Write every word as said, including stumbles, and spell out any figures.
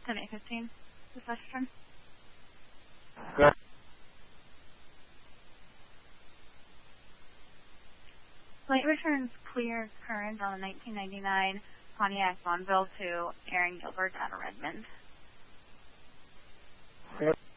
ten eight fifteen. This is turn. Good. Flight returns clear current on the nineteen ninety-nine Pontiac Bonneville to Aaron Gilbert out of Redmond. Good.